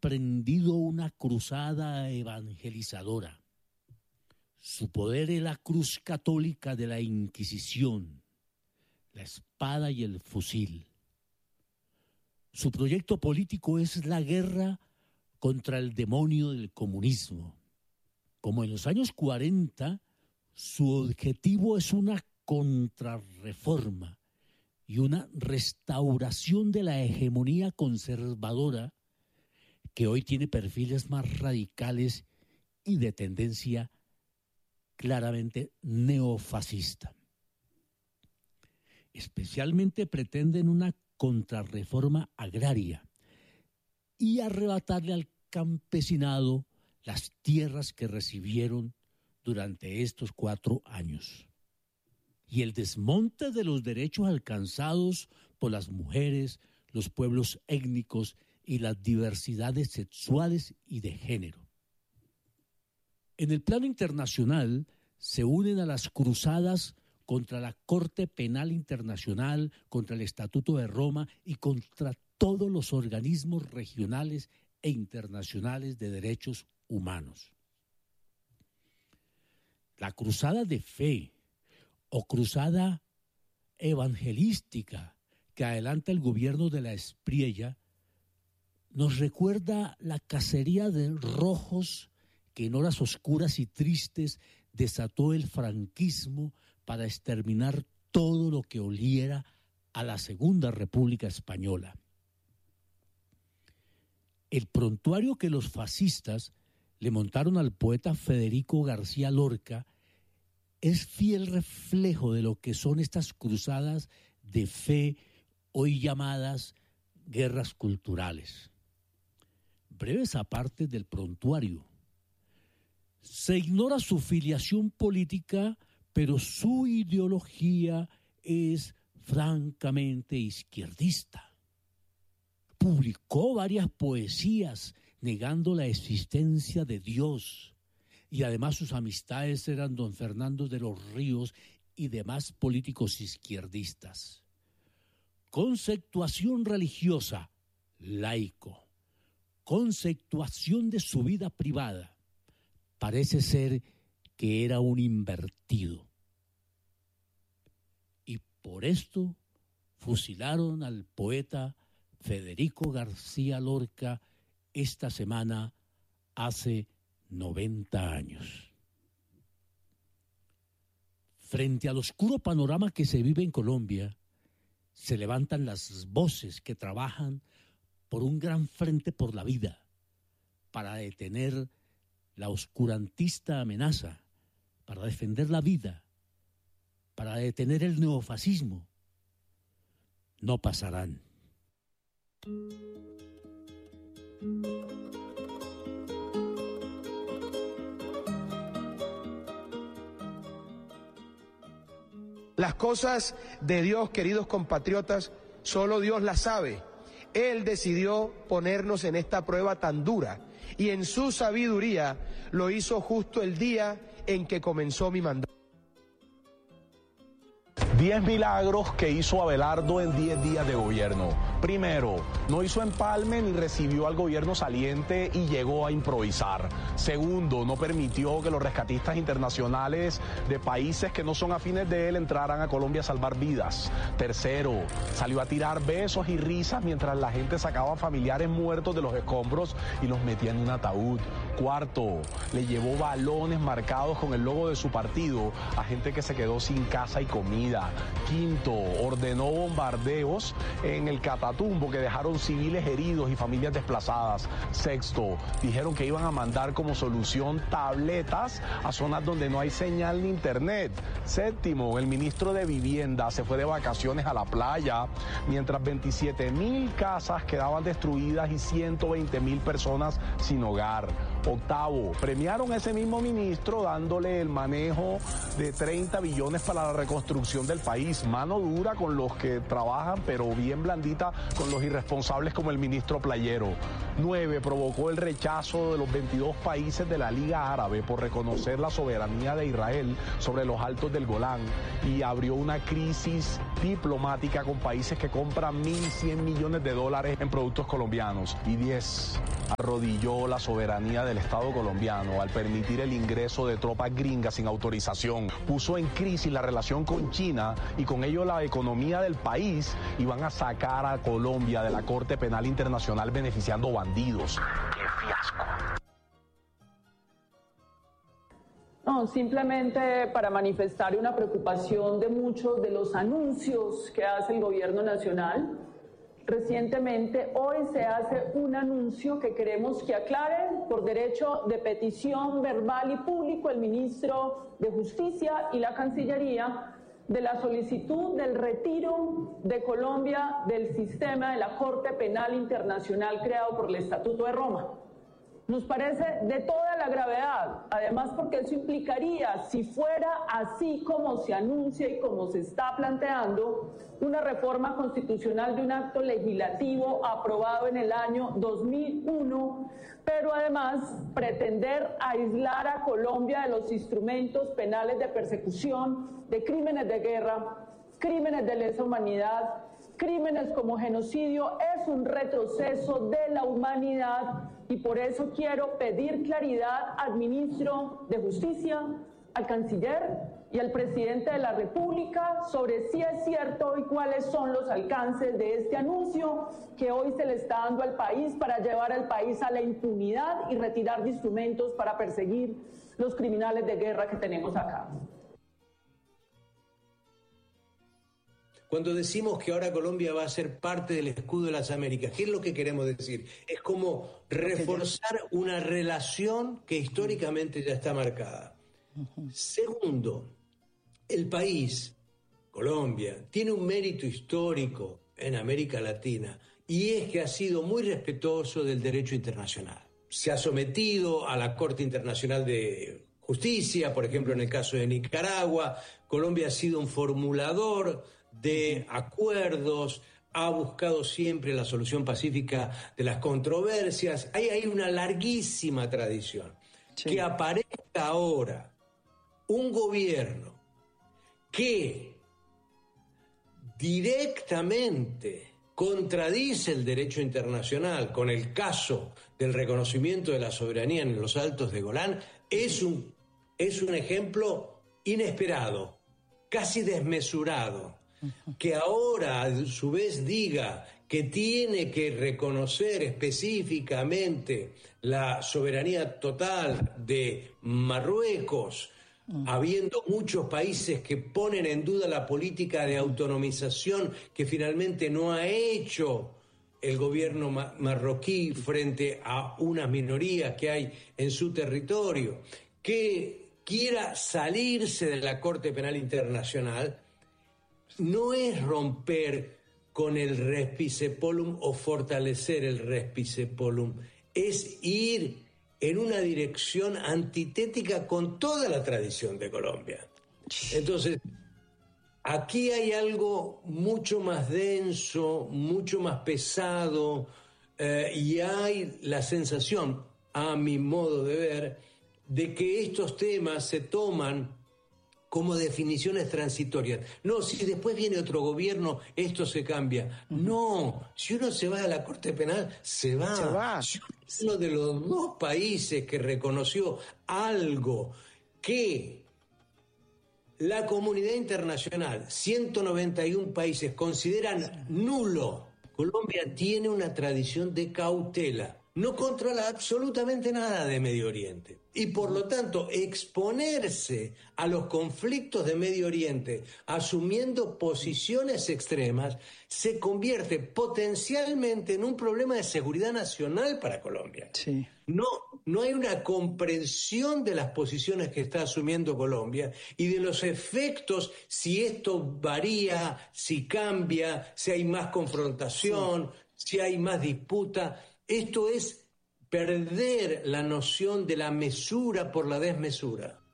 emprendido una cruzada evangelizadora. Su poder es la cruz católica de la Inquisición, la espada y el fusil. Su proyecto político es la guerra contra el demonio del comunismo. Como en los años 40, su objetivo es una contrarreforma y una restauración de la hegemonía conservadora que hoy tiene perfiles más radicales y de tendencia claramente neofascista. Especialmente pretenden una contrarreforma agraria y arrebatarle al campesinado las tierras que recibieron durante estos 4 años. Y el desmonte de los derechos alcanzados por las mujeres, los pueblos étnicos y las diversidades sexuales y de género. En el plano internacional se unen a las cruzadas contra la Corte Penal Internacional, contra el Estatuto de Roma y contra todos los organismos regionales e internacionales de derechos humanos. La cruzada de fe o cruzada evangelística que adelanta el gobierno de la Espriella nos recuerda la cacería de rojos que en horas oscuras y tristes desató el franquismo para exterminar todo lo que oliera a la Segunda República Española. El prontuario que los fascistas le montaron al poeta Federico García Lorca es fiel reflejo de lo que son estas cruzadas de fe, hoy llamadas guerras culturales. Breves apartes del prontuario. Se ignora su filiación política, pero su ideología es francamente izquierdista. Publicó varias poesías negando la existencia de Dios, y además sus amistades eran don Fernando de los Ríos y demás políticos izquierdistas. Conceptuación religiosa, laico. Conceptuación de su vida privada. Parece ser que era un invertido. Y por esto fusilaron al poeta Federico García Lorca esta semana hace 90 años. Frente al oscuro panorama que se vive en Colombia, se levantan las voces que trabajan por un gran frente por la vida, para detener la oscurantista amenaza, para defender la vida, para detener el neofascismo. No pasarán. Las cosas de Dios, queridos compatriotas, solo Dios las sabe. Él decidió ponernos en esta prueba tan dura y en su sabiduría lo hizo justo el día en que comenzó mi mandato. 10 milagros que hizo Abelardo en 10 días de gobierno. Primero, no hizo empalme ni recibió al gobierno saliente y llegó a improvisar. Segundo, no permitió que los rescatistas internacionales de países que no son afines de él entraran a Colombia a salvar vidas. Tercero, salió a tirar besos y risas mientras la gente sacaba familiares muertos de los escombros y los metía en un ataúd. Cuarto, le llevó balones marcados con el logo de su partido a gente que se quedó sin casa y comida. Quinto, ordenó bombardeos en el Catatumbo que dejaron civiles heridos y familias desplazadas. Sexto, dijeron que iban a mandar como solución tabletas a zonas donde no hay señal ni internet. Séptimo, el ministro de Vivienda se fue de vacaciones a la playa, mientras 27,000 casas quedaban destruidas y 120,000 personas sin hogar. Octavo, premiaron a ese mismo ministro dándole el manejo de 30 billones para la reconstrucción del país. Mano dura con los que trabajan, pero bien blandita con los irresponsables como el ministro Playero. 9, provocó el rechazo de los 22 países de la Liga Árabe por reconocer la soberanía de Israel sobre los altos del Golán y abrió una crisis diplomática con países que compran 1.100 millones de dólares en productos colombianos. Y 10, arrodilló la soberanía del Estado colombiano al permitir el ingreso de tropas gringas sin autorización. Puso en crisis la relación con China y con ello la economía del país, y van a sacar a Colombia de la Corte Penal Internacional beneficiando bandidos. ¡Qué fiasco! No, simplemente para manifestar una preocupación de muchos de los anuncios que hace el gobierno nacional. Recientemente, hoy se hace un anuncio que queremos que aclare por derecho de petición verbal y público el ministro de Justicia y la Cancillería de la solicitud del retiro de Colombia del sistema de la Corte Penal Internacional creado por el Estatuto de Roma. Nos parece de toda la gravedad, además porque eso implicaría, si fuera así como se anuncia y como se está planteando, una reforma constitucional de un acto legislativo aprobado en el año 2001, pero además pretender aislar a Colombia de los instrumentos penales de persecución de crímenes de guerra, crímenes de lesa humanidad, crímenes como genocidio. Es un retroceso de la humanidad y por eso quiero pedir claridad al ministro de Justicia, al canciller y al presidente de la República sobre si es cierto y cuáles son los alcances de este anuncio que hoy se le está dando al país para llevar al país a la impunidad y retirar de instrumentos para perseguir los criminales de guerra que tenemos acá. Cuando decimos que ahora Colombia va a ser parte del escudo de las Américas, ¿qué es lo que queremos decir? Es como reforzar una relación que históricamente ya está marcada. Segundo, el país, Colombia, tiene un mérito histórico en América Latina y es que ha sido muy respetuoso del derecho internacional. Se ha sometido a la Corte Internacional de Justicia, por ejemplo, en el caso de Nicaragua. Colombia ha sido un formulador de acuerdos, ha buscado siempre la solución pacífica de las controversias. Hay una larguísima tradición. Sí. Que aparezca ahora un gobierno que directamente contradice el derecho internacional con el caso del reconocimiento de la soberanía en los Altos de Golán, es un ejemplo inesperado, casi desmesurado. Que ahora a su vez diga que tiene que reconocer específicamente la soberanía total de Marruecos, habiendo muchos países que ponen en duda la política de autonomización que finalmente no ha hecho el gobierno marroquí frente a unas minorías que hay en su territorio, que quiera salirse de la Corte Penal Internacional. No es romper con el respicepolum o fortalecer el respicepolum, es ir en una dirección antitética con toda la tradición de Colombia. Entonces, aquí hay algo mucho más denso, mucho más pesado, y hay la sensación, a mi modo de ver, de que estos temas se toman como definiciones transitorias. No, si después viene otro gobierno, esto se cambia. No, si uno se va a la Corte Penal, se va. Si uno de los dos países que reconoció algo que la comunidad internacional, 191 países, consideran nulo, Colombia tiene una tradición de cautela. No controla absolutamente nada de Medio Oriente. Y por lo tanto, exponerse a los conflictos de Medio Oriente, asumiendo posiciones extremas, se convierte potencialmente en un problema de seguridad nacional para Colombia. Sí. No hay una comprensión de las posiciones que está asumiendo Colombia y de los efectos, si esto varía, si cambia, si hay más confrontación, si hay más disputa. Esto es perder la noción de la mesura por la desmesura.